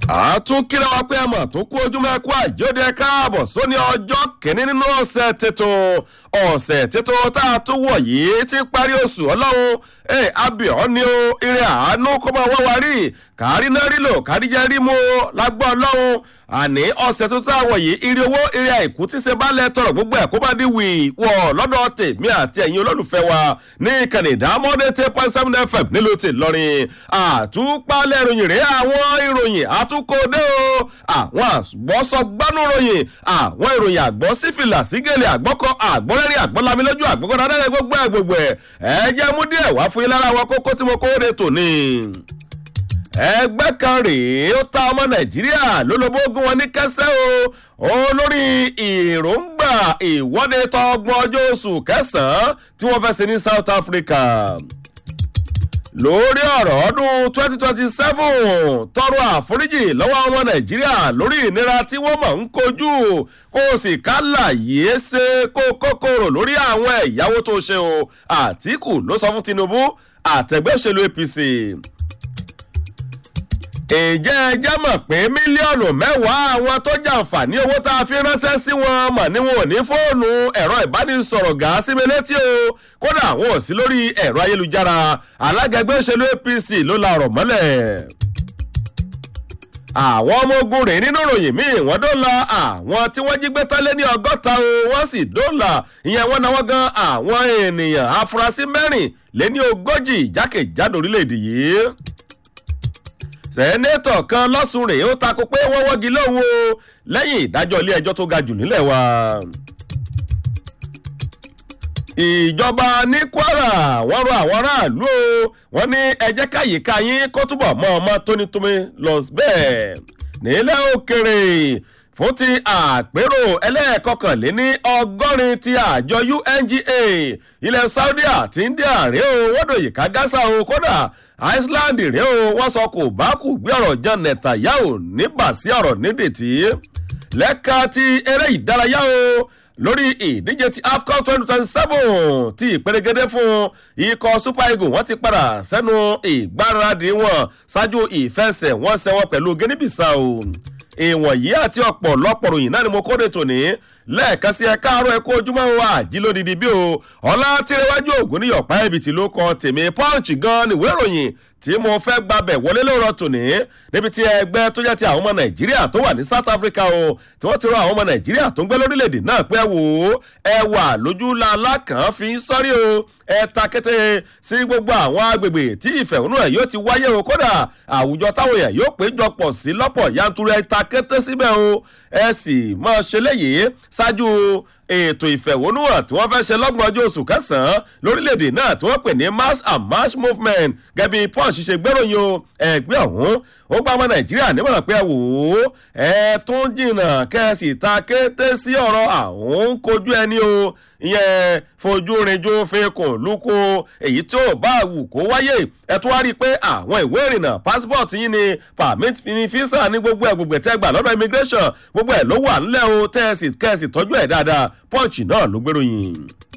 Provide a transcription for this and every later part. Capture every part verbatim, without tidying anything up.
àtúnkìlá wa pé àmọ̀ tó kú ojúmọ́ ẹ̀kú àjọdẹ káàbọ̀ sóní ọjọ́ kìíní nínú ọ̀sẹ̀ tètò ọ̀sẹ̀ tètò tá a tún wọ̀ yìí ti parí oṣù ọlọ́run ẹ̀ abíọ́ ni o ire àánú kó máa wá wa rí kárí náà rí lò kárí jẹ́ rí mú lágbọ́ ọlọ́run àní ọ̀sẹ̀ tó tá a wọ̀ yìí ire owó ire àìkú tí ṣe bá lẹ̀ tọrọ gbogbo ẹ̀ kó bá di wì wọ̀ lọ́dọ̀ tèmi àti ẹ̀yin olólùfẹ́ wa ní ìkànnì ìdámọ́dé ten point seven f m nílùú ti lọ́rin àtúpalẹ̀ ìròyìn rẹ̀ àwọn ìròyìn àtúkọ̀dé o àwọn àgbọ̀sọgbánú ròyìn àwọn ìròyìn àgbọ̀ sífìlà sígèlè àgbọ̀kọ àgbọ̀rẹ́rìn àgbọ̀lami lójú àgbọ̀kọ̀dá dẹ́rẹ́ gbogbo ẹ̀ gbogbo ẹ̀ ẹ jẹ́ mú díẹ̀ wá fún yín lára àwọn kókó tí mo kó de tòní. ẹgbẹ́ kan rèé ó ta ọmọ nàìjíríà lólobógun wọn ní kẹsẹ́ o olórí èròǹgbà ìwọ́de tọgbọ̀n ọjọ́ oṣù kẹsàn-án tí wọ́n fẹ́ ṣe ní South Africa lórí ọ̀rọ̀ ọdún twenty twenty seven tọrọ àforíjì lọ́wọ́ ọmọ nàìjíríà lórí ìnira tí wọ́n mọ̀ ń kojú kó o sì kálà yìí ṣe kó kókòrò lórí àwọn ẹ̀yáwó tó ṣe o Àtíkù ló sọ fún Tinubu àtẹ̀gbẹ́ òṣèlú A P C. Ǹjẹ́ ẹ jẹ́ mọ̀ pé mílíọ̀nù mẹ́wàá àwọn tó jàǹfààní owó tá a fi ránṣẹ́ sí wọn mọ̀ ní wọn ò ní fóònù ẹ̀rọ ìbánisọ̀rọ̀ gà sí mi létí o kódà wọn ò sí lórí ẹ̀rọ ayélujára alága ẹgbẹ́ òṣèlú A P C ló la ọ̀rọ̀ mọ́lẹ̀. Àwọn ọmọ ogun rèé nínú ìròyìn míì wọ́n dóòlà àwọn tí wọ́n jí gbé tálé ní ọgọ́ta o wọ́n sì dóòlà ìyẹn wọ́n náwó gan àwọn ènìyàn afurasí mẹ́rin lé ní ogójì jákèjádò orílẹ̀-èdè yìí. Sẹ́nétọ̀ kan lọ́sùn rèé ó takò pé wọ́n wọ́gi lóhùn o lẹ́yìn ìdájọ́ ilé ẹjọ́ tó ga jù nílẹ̀ wa. Ìjọba ní Kwara wọ́n rọ àwọn aráàlú o wọ́n ní ẹ jẹ́ káyìíká yín kó túbọ̀ mọ́ ọmọ tónítóní lọ bẹ́ẹ̀. Nílẹ̀ òkèrè fún ti àpérò ẹlẹ́ẹ̀kọkànléní ọgọ́rin ti àjọ U N G A ilẹ̀ Saudi àti India rèé o wọ́n dòyè ká Gaza o kódà Iceland rèé o wọ́n sọ kò bá kù gbé ọ̀rọ̀ jan Netanyahu níbà sí ọ̀rọ̀ nídìtì lẹ́ka ti eré ìdárayá o lórí ìdíje ti AFCON twenty twenty seven ti ìpèrègede fún ikọ̀ Super Eagles wọ́n ti padà sẹ́nu ìgbáradì wọn ṣáájú ìfẹsẹ̀wọnsẹ̀ wọn pẹ̀lú Guinea-Bissau ìwọ̀nyí àti ọ̀pọ̀lọpọ̀ ròyìn náà ni mo kóde tòní lẹ́ẹ̀kan sí ẹ káàárọ̀ ẹ kó ojúmọ́ wa àjílódìdí bí o ọlá tìrẹwájú ògùn níyọ̀pá ẹ̀bìtì ló kọ tèmi Punch gan níwé ìròyìn tí mo fẹ́ gbabẹ̀ wọlé lóòrọ̀ tòní níbi tí ẹgbẹ́ tó jẹ́ ti àwọn ọmọ Nàìjíríà tó wà ní South Africa o tí wọ́n ti rọ àwọn ọmọ Nàìjíríà tó ń gbé lórílẹ̀‐èdè náà pé wò ó ẹ wà lójú làlá kan fi ń sọ́rí o ẹ ta kété sí gbogbo àwọn agbègbè tí ìfẹ̀hónúhàn yóò ti wáyé o kódà àwùjọ táwọn èèyàn yóò péjọ pọ̀ sí lọ́pọ̀ yanturu ẹ ta kété síbẹ̀ o ẹ sì máa ṣe léyìí ṣáájú ètò ìfẹ̀hónúhàn tí wọ́n fẹ́ ṣe lọ́gbọ̀n ọjọ́ oṣù kẹsàn-án lórílẹ̀‐èdè náà tí wọ́n pè ní mass and march movement gẹ́gẹ́ bí Punch ṣe gbéròyìn o ẹgbẹ́ ọ̀hún ó gba ọmọ Nàìjíríà nímọ̀ràn pé wò ó ẹ tún jìnnà kẹ́sì ta kété sí ọ̀rọ̀ àwọn ń kojú ẹni o ìyẹn fojú rinjú fẹ́kùn lúkú èyí tí ó bá wù kó wáyé ẹ tún wá rí i pé àwọn ìwé ìrìnnà passport yín ni permit ní visa ní gbogbo ẹ̀ gbogbo ẹ̀ tẹ́ gbà lọ́dọ̀ immigration gbogbo ẹ̀ ló wà ńlẹ̀ o tẹ́ẹ̀sì kẹ́ẹ̀sì tọ́jú ẹ̀ dáadáa Punch náà ló gbéròyìn.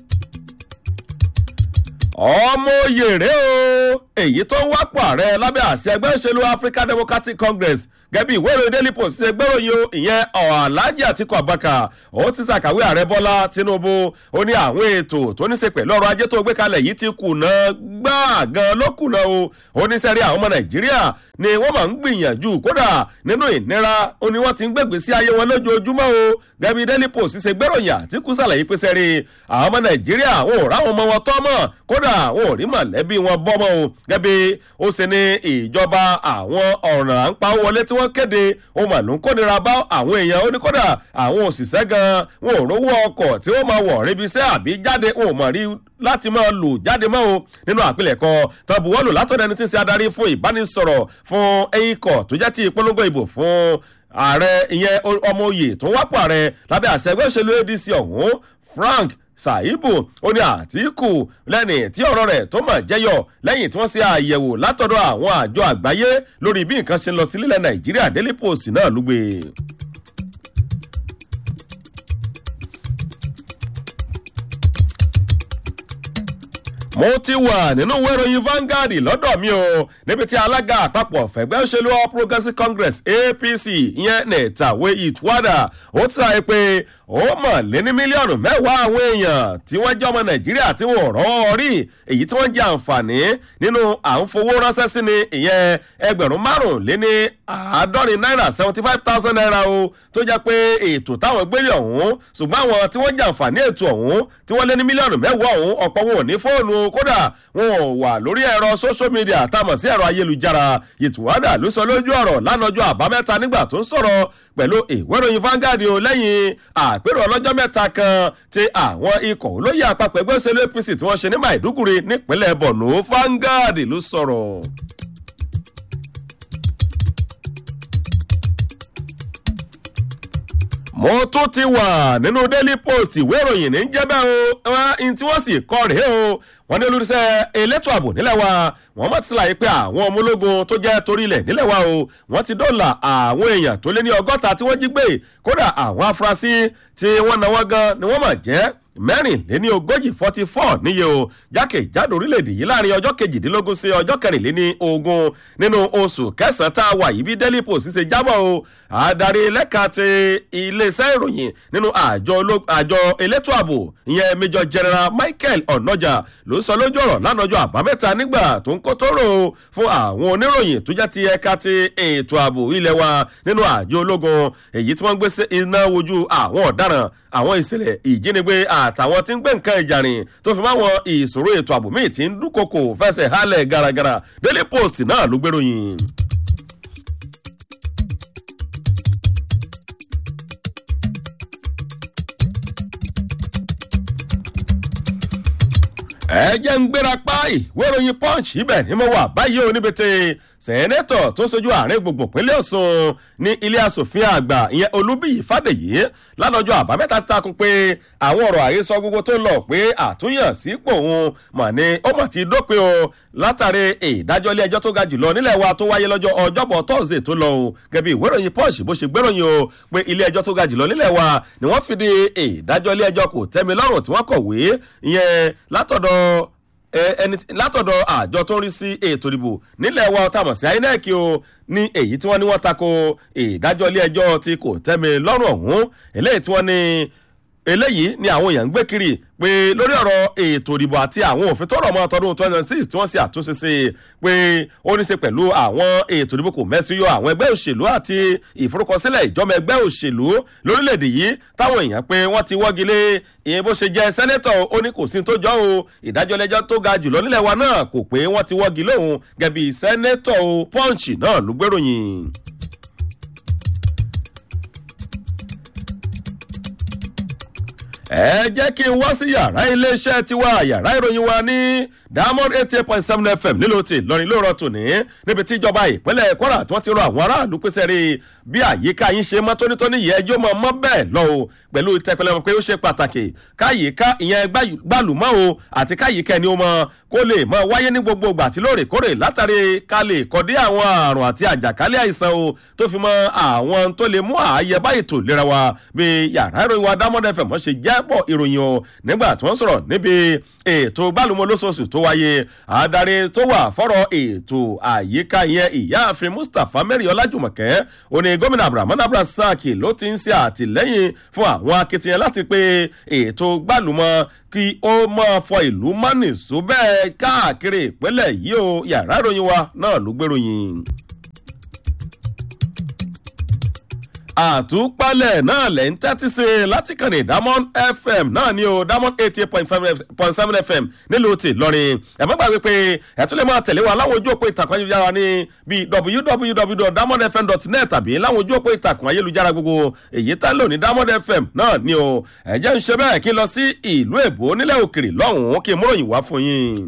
ọmọ oyè rèé o èyí tó ń wápò ààrẹ lábẹ́ àṣẹ ẹgbẹ́ òṣèlú African Democratic Congress gẹ́bí ìwé ìròyìn Daily Post ṣe gbéròyìn o ìyẹn Alhaji Atiku Abubakar ó ti ṣàkàwé ààrẹ Bọ́lá Tinubu ó ní àwọn ètò tó ní ṣe pẹ̀lú ọrọ̀ ajé tó gbé kalẹ̀ yìí ti kùnà gbáà gan ló kùnà o ó ní sẹ́rí àwọn ọmọ Nàìjíríà ni wọ́n máa ń gbìyànjú kódà nínú ìnira ó ní wọ́n ti ń gbègbè sí ayé wọn lójoojúmọ́ o gẹ́bí Daily Post ṣe gbéròyìn Àtíkù ṣàlàyé pé sẹ́rí àwọn ọmọ Nàìjíríà wọn ò ráwọn ọmọ wọn tọ́ mọ́ kódà wọn ò rí mọ̀lẹ́bí wọn bọ́ mọ́ o gẹ́bí ó ṣe ní ìjọba àwọn ọ̀ràn à ń pa wọlé tí wọ́n kéde ó mà ló ń kónira bá àwọn èèyàn ó ní kódà àwọn òṣìṣẹ́ gan wọn ò rówó ọkọ̀ tí wọ́n máa wọ̀ ríbi iṣẹ́ àbí jáde wọn ò mọ̀ rí láti máa lò jáde mọ́ o nínú àpilẹ̀kọ tọ́bùwọ́lù látọ̀dọ̀ ẹni tí ń ṣe adarí fún ìbánisọ̀rọ̀ fún ikọ̀ tó jẹ́ ti ìpolongo ìbò fún ààrẹ ìyẹn ọmọ oyè tó wápò ààrẹ lábẹ́ àṣẹ ẹgbẹ́ òṣèlú A D C ọ̀hún Frank Saibu ó ní Àtíkù lẹ́ni tí ọ̀rọ̀ rẹ̀ tó mọ̀ jẹyọ lẹ́yìn tí wọ́n ṣe àyẹ̀wò látọ̀dọ̀ àwọn àjọ àgbáyé lórí bí nǹkan ṣe ń lọ sí nílẹ̀ Nàìjíríà Daily Post náà ló gbé. mo ti wà nínú ìwé ìròyìn Vanguard lọ́dọ̀ mi o níbi tí alága àpapọ̀ fẹ̀gbẹ́ òṣèlú All Progressives Congress A P C ìyẹn Netawe Itwada ó ti sàyè pé ó mọ̀ lé ní mílíọ̀nù mẹ́wàá àwọn èèyàn tí wọ́n jẹ́ ọmọ Nàìjíríà tí wọ́n rọ́ rí èyí tí wọ́n jẹ àǹfààní nínú à ń fowó ránṣẹ́ sí ni ìyẹn ẹgbẹ̀rún márùn-ún lé ní àádọ́rin náírà seventy five thousand naira o tó jẹ́ pé ètò táwọn gbélé ọ̀hún ṣùgbọ́n àwọn tí wọ́n jẹ àǹfààní ètò ọ̀hún tí wọ́n lé ní mílíọ̀nù mẹ́wàá ọ̀hún ọ̀pọ̀ wọn ò ní fóònù kódà wọn ò wà lórí ẹ̀rọ social media támọ̀ sí ẹ̀rọ ayélujára Ìtúwádà ló sọ lójú ọ̀rọ̀ lánàájọ́ àbámẹ́ta nígbà tó ń sọ̀rọ̀ pẹ̀lú ìwé ìròyìn Vanguard o lẹ́yìn àpérò ọlọ́jọ́ mẹ́ta kan tí àwọn ikọ̀ olóyè àpapọ̀ ẹgbẹ́ òṣèlú A P C tí wọ́n ṣe ní Maiduguri nípínlẹ̀ Borno Vanguard ló sọ̀rọ̀. mo tún ti wà nínú Daily Post ìwé ìròyìn ní jẹ́bẹ́ o ẹni tí wọ́n sì kọ́ rèé o wọ́n ní olùdíṣẹ́ elétò ààbò nílẹ̀ wa wọ́n mọ̀ ti láyé pé àwọn ọmọ ológun tó jẹ́ torílẹ̀ nílẹ̀ wa o wọ́n ti dóòlà àwọn èèyàn tó lé ní ọgọ́ta tí wọ́n jí gbé kódà àwọn afurasí tí wọ́n náwó gan ni wọ́n mọ̀ jẹ́ mẹ́rìnléní ogójì forty four níye o jákèjádò orílẹ̀-èdè yìí láàrin ọjọ́ kejìdínlógún sí ọjọ́ kẹrìnléní ogún nínú oṣù kẹsàn-án tá a wà yìí bí Daily Post ṣe jábọ̀ o adarí lẹ́ka ti iléeṣẹ́ ìròyìn nínú àjọ elétò ààbò ìyẹn Major General Michael Onoja ló sọ lójú ọ̀rọ̀ lánàájọ́ àbámẹ́ta nígbà tó ń kó tóró fún àwọn oníròyìn tó jẹ́ ti ẹ̀ka ti ètò ààbò ilẹ̀ wa nínú àjọ ológun èyí tí wọ́n gbé iná wojú àwọn ọ̀daràn àwọn ìṣẹ̀lẹ̀ ìjínigbé àtàwọn tí ń gbé nǹkan ìjà rìn tó fi máwọn ìṣòro ètò ààbò míì tí ń dúnkokò fẹsẹ̀ hálẹ̀ gàràgàrà Daily Post náà ló gbéròyìn. ẹ jẹ́ ń gbéra pa ìwé ìròyìn Punch ibẹ̀ ni mo wà báyìí o níbi tí sẹ́nẹ́tọ̀ tó sojú àárín gbùngbùn pínlẹ̀ Ọ̀ṣun ní ilé asòfin àgbà ìyẹn Olúbíyì Fádèyí lálọ́jọ́ àbámẹ́ta takùn pé àwọn ọ̀rọ̀ àhesọ gbogbo tó lọ pé àtúnyàn sípò òun mà ní ó mà ti dópin o látàrí ìdájọ́ ilé ẹjọ́ tó ga jùlọ nílẹ̀ wa tó wáyé lọ́jọ́ ọjọ́bọ̀ tọ́sídẹ̀ẹ́ tó lọ o gẹ́gẹ́ bí ìwé ìròyìn Punch bó ṣe gbéròyìn o pé ilé ẹjọ́ tó ga jùlọ nílẹ̀ wa ni wọ́n fìdí ìdájọ́ ilé ẹjọ́ kò tẹ́mi lọ́rùn tí wọ́n kọ̀wé ìyẹn látọ̀dọ̀ ẹni látọ̀dọ̀ àjọ tó ń rí sí ètò ìdìbò nílẹ̀ wa tàmọ̀ sí I N E C o ní èyí tí wọ́n ní wọ́n tako ìdájọ́ ilé ẹjọ́ tí kò tẹ́mi lọ́rùn ọ̀hún eléyìí tí wọ́n ní eléyìí ni àwọn èèyàn ń gbé kiri pé lórí ọ̀rọ̀ ètò ìdìbò àti àwọn òfin tó rọ̀ mọ́ tọdún twenty twenty six tí wọ́n ṣe àtúnṣe sí pé ó ní ṣe pẹ̀lú àwọn ètò ìdìbò kò mẹ́sí yọ àwọn ẹgbẹ́ òṣèlú àti ìforúkọsílẹ̀ ìjọba ẹgbẹ́ òṣèlú lórílẹ̀‐èdè yìí táwọn èèyàn pé wọ́n ti wọ́gi lé ìyẹn bó ṣe jẹ́ sẹ́nẹ́tọ̀ ó ní kò sí tó jọ o ìdájọ́ ẹlẹ́jọ́ tó ga jùlọ nílẹ̀ wa náà kò pé wọ́n ti wọ́gi lóhun gẹ̀bí sẹ́nẹ́tọ̀ Punch náà ló gbéròyìn. ẹ jẹ́ kí n wá sí yàrá iléeṣẹ́ tiwa yàrá ìròyìn wa ní Diamond eighty eight point seven F M nílò tí Ìlọrin lóòrọ̀ tòní níbi tí ìjọba ìpínlẹ̀ Kwara tí wọ́n ti rọ àwọn aráàlú pèsè rí bí àyíká yín ṣe mọ́ tónítóní yẹ ẹjọ́ mọ́ mọ́ bẹ́ẹ̀ lọ o pẹ̀lú ìtẹ́pẹ́lẹ́ wọn pé ó ṣe pàtàkì káyíká ìyẹn gbàlùmọ́ o àti káyíká ẹni ó mọ kó lè mọ wáyé ní gbogbo ìgbà tí lóòrèkóòrè látàrí ká lè kọdí àwọn àrùn àti àjàkálẹ̀ àìsàn o tó fi mọ àwọn tó lè mú ààyè bá ètò ìlera wa bí yàrá ìròyìn wa Diamond F M ṣe jẹ́pọ̀ ìròyìn o nígbà tí wọ́n sọ̀rọ̀ níbi ètò gbàlùmọ́ lóṣooṣù tó wáyé adarí tó wà fọ́rọ̀ ètò àyíká yẹn ìyáàfin Mustapha Mary Ọlájùmọ̀kẹ́ òní gómìnà Abdulrahman Abdulrasaq ló ti ń ṣe àtìlẹ́yìn fún àwọn akitiyan láti pé ètò gbàlùmọ́ kí ó máa fọ ìlú mánìsú bẹ́ẹ̀ káàkiri ìpínlẹ̀ yìí o yàrá ìròyìn wa náà ló gbéròyìn. àtúpalẹ̀ náà lẹ́ ń tẹ́tí sí láti kàn ní Diamond F M náà ní o Diamond eighty eight point seven F M nílùú ti Ìlọrin ẹ má gbàgbé pé ẹ tún lè máa tẹ̀lé wa láwọn ojú òpó ìtàkùn ayélujára ní bíi w w w dot diamond f m dot net tàbí láwọn ojú òpó ìtàkùn ayélujára gbogbo èyí tá lò ní Diamond F M náà ní o ẹ jẹ́ ń ṣe bẹ́ẹ̀ kí n lọ sí ìlú èbó nílẹ̀ òkèrè lọ́hùn-ún kí n múròyìn wá fún yín.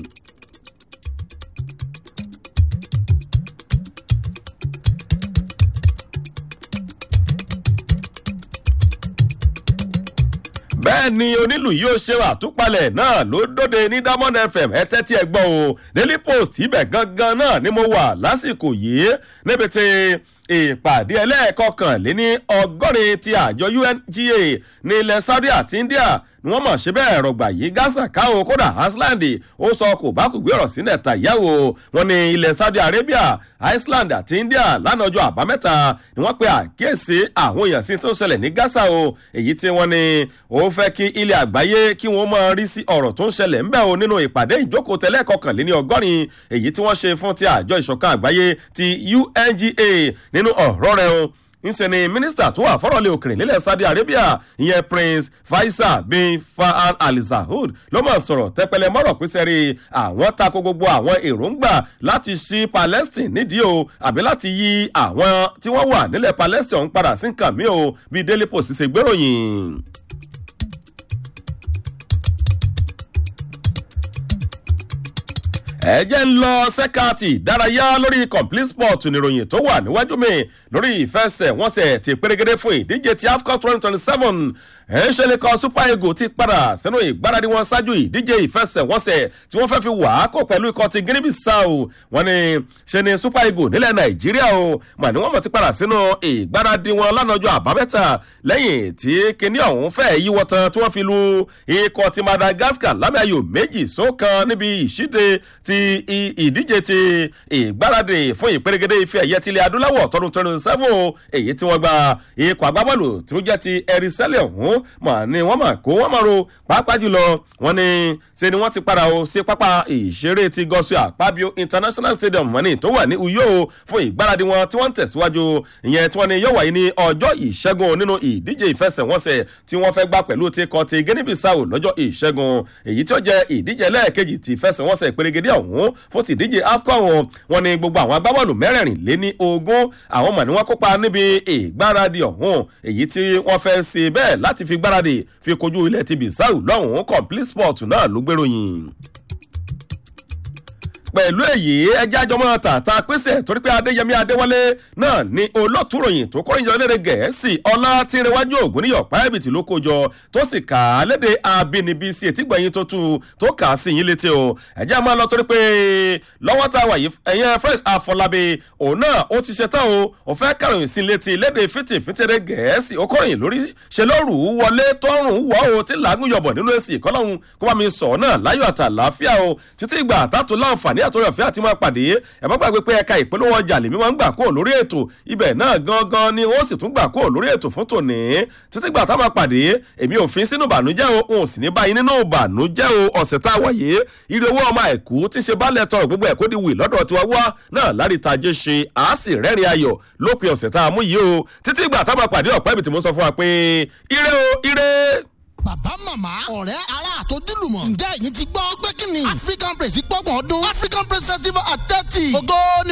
bẹ́ẹ̀ ni onílù yóò ṣe àtúpalẹ̀ náà ló dóde ní Diamond F M ẹ tẹ́tí ẹ gbọ́ o Daily Post ibẹ̀ gangan náà ni mo wà lásìkò yìí níbi tí ìpàdé ẹlẹ́ẹ̀kọkànléní ọgọ́rin ti àjọ U N G A ní ilẹ̀ Saudi àti India ni wọ́n mọ̀ ṣe bẹ́ẹ̀ rọgbà yìí Gaza ká o kódà Iceland ó sọ kò bá kò gbé ọ̀rọ̀ sí Netanyahu wọn ní ilẹ̀ Saudi Arabia Iceland àti India lánàá ọjọ́ àbámẹ́ta ni wọ́n pe àkíyèsí àwọn èèyàn sí tó ń ṣẹlẹ̀ ní Gaza o èyí tí wọ́n ní ó fẹ́ kí ilẹ̀ àgbáyé kí wọ́n máa rí sí ọ̀rọ̀ tó ń ṣẹlẹ̀ ńbẹ̀ o nínú ìpàdé ìjókòó tẹ́lẹ̀ kọkànléní ọgọ́rin èyí tí wọ́n ṣe fún ti àjọ ìṣọ̀kan àgbáyé ti U N G A nínú ọ̀rọ̀ rẹ̀ o ńṣe ni mínísítà tó wà fọ́rọ̀lẹ́ òkèrè nílẹ̀ Saudi Arabia ìyẹn Prince Faisal bin Fahad Al Saud ló mọ̀ sọ̀rọ̀ tẹpẹlẹ mọ́rọ̀ pín sẹ́rí àwọn tako gbogbo àwọn èròǹgbà láti ṣí Palestine nídìí o àbí láti yí àwọn tí wọ́n wà nílẹ̀ Palestine ọ̀hún padà sí nǹkan mi o bí Daily Post ṣe gbéròyìn. ẹ jẹ́ ń lọ sẹ́kàtì ìdárayá lórí complete sport níròyìn tó wà níwájú mi lórí ìfẹsẹ̀wọnsẹ̀ ti pérégedé fún ìdíje ti AFCON twenty twenty seven ẹ̀ ń ṣe lè kọ Super Eagles ti padà sínú ìgbáradì wọn ṣáájú ìdíje ìfẹsẹ̀wọnsẹ̀ tí wọ́n fẹ́ fi wà á kó pẹ̀lú ikọ̀ ti Guinea Bissau wọ́n ní ṣe ni Super Eagles nílẹ̀ Nàìjíríà o mà ní wọ́n mọ̀ ti padà sínú ìgbáradì wọn lánàá ọjọ́ àbámẹ́ta lẹ́yìn tí kinní ọ̀hún fẹ́ yíwọ́ tán tí wọ́n fi lu ikọ̀ ti Madagascar lámì ayò méjì sókan níbi ìṣíde ti ìdíje ti ìgbáradì fún ìpérégedé ife ẹ̀yẹ tilẹ̀ adúláwọ̀ tọdún twenty seven èyí tí wọ́n gba ikọ̀ agbábọ́ọ̀lù tí ó jẹ́ ti Erisele ọ̀hún mà ní wọ́n mà kó wọ́n mà ro pàápàá jùlọ wọ́n ní ṣe ni wọ́n ti padà o sí pápá ìṣeré ti Godswill Akpabio International Stadium mọ́ni tó wà ní Uyo fún ìgbáradì wọn tí wọ́n ń tẹ̀síwájú ìyẹn tí wọ́n ní yóò wáyé ní ọjọ́ ìṣẹ́gun nínú ìdíje ìfẹsẹ̀wọnsẹ̀ tí wọ́n fẹ́ gbá pẹ̀lú ti kọ́ ti Guinea Bissau lọ́jọ́ ìṣẹ́gun èyí tí ó jẹ́ ìdíje lẹ́ẹ̀kejì ti ìfẹsẹ̀wọnsẹ̀ ìpèrègèdè ọ̀hún fún ti ìdíje AFCON wọn wọn ní gbogbo àwọn agbábọ́ọ̀lù mẹ́rẹ̀ẹ̀rìnléní ogún àwọn mọ̀ ni wọ́n kópa níbi ìgbáradì ọ̀hún èyí tí wọ́n fẹ́ ṣe bẹ́ẹ̀ láti fi gbáradì fi kojú ilẹ̀ ti Bissau lọ́hùn-ún complete sport náà ló gbéròyìn. pẹ̀lú èyí ẹjẹ́ àjọmọ́ tààtà pèsè torí pé Adéyẹmí Adéwálé náà ní olóòtú ròyìn tó kọ́rin jọ lédè Gẹ̀ẹ́sì ọlá tí ń rẹwájú ògùn níyọ̀ páẹ́bìtì ló kó jọ tó sì kà á lédè abínibí sí etígbọ̀nyìn tó tu tó kà á sí yín létí o ẹjẹ́ àmọ́ lọ torí pé lọ́wọ́ tá a wà yìí ẹ̀yẹn Fresh Afọlábí òun náà ó ti ṣe tán o ò fẹ́ kàròyìn sí létí lédè fìtìfìtìrẹ Gẹ̀ẹ́sì ó kọ́rin lórí ṣe lóru wọlé tọrùn wọ́ o tí làágùn yọ̀bọ̀ nínú èsì kọ́lọ́hún kó bá mi sọ̀ náà láyọ̀ àtàláfíà o títí ìgbà àtàtò láǹfààní àtòrò ọ̀fẹ́ àti máa pàdé ẹ má gbàgbé pé ẹ̀ka ìpolówó ọjà lèmi máa ń gbà kúrò lórí ètò ibẹ̀ náà gangan ni ó sì tún gbà kúrò lórí ètò fún tòní títí gbà tá máa pàdé èmi ò fi sínú ìbànújẹ́ o n ò sì ní báyìí nínú ìbànújẹ́ o ọ̀sẹ̀ tá a wáyé ire owó ọmọ àìkú tí ṣe bálẹ̀ tọrọ gbogbo ẹ̀ kó di wì lọ́dọ̀ tiwa wá náà lárí tajé ṣe á sì rẹ́rìn ayọ̀ lópin ọ̀sẹ̀ tá a mú yìí o títí gbà tá máa pàdé ọ̀pẹ́ ibi tí mo sọ fún wa pé ire o ire. Bàbá màmá ọ̀rẹ́ ará àtọ́júlùmọ̀ ǹjẹ́ ẹ̀yin ti gbọ́ pé kí ni African Praise gbọ́gbọ̀n ọdún African Praise Festival at thirty ògo ní